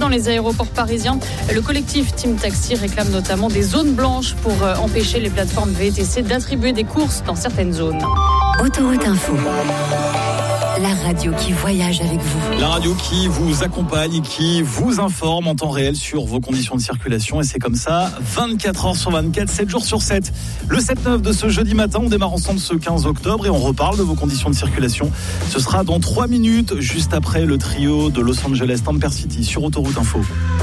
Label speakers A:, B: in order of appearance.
A: les aéroports parisiens. Le collectif Team Taxi réclame notamment des zones blanches pour empêcher les plateformes VTC d'attribuer des courses dans certaines zones.
B: Autoroute Info. La radio qui voyage avec vous.
C: La radio qui vous accompagne et qui vous informe en temps réel sur vos conditions de circulation. Et c'est comme ça, 24 heures sur 24, 7 jours sur 7. Le 7-9 de ce jeudi matin, on démarre ensemble ce 15 octobre et on reparle de vos conditions de circulation. Ce sera dans 3 minutes, juste après le trio de Los Angeles Tamper City sur Autoroute Info.